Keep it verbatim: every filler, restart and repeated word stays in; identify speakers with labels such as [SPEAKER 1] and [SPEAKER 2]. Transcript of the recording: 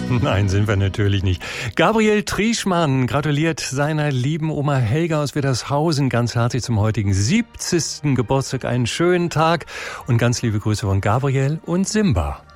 [SPEAKER 1] Nein, sind wir natürlich nicht. Gabriel Trieschmann gratuliert seiner lieben Oma Helga aus Widdershausen ganz herzlich zum heutigen siebzigsten Geburtstag. Einen schönen Tag und ganz liebe Grüße von Gabriel und Simba.